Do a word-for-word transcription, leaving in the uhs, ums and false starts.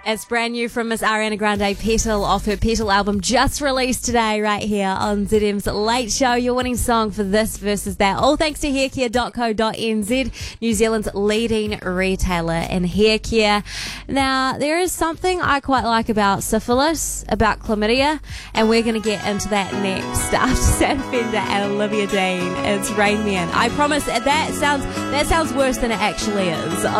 It's brand new from Miss Ariana Grande, Petal, off her Petal album, just released today right here on Z M's Late Show. Your winning song for this versus that. All thanks to haircare dot co dot n z, New Zealand's leading retailer in haircare. Now, there is something I quite like about syphilis, about chlamydia, and we're going to get into that next after Sam Fender and Olivia Dean. It's Rain Man. I promise that sounds, that sounds worse than it actually is.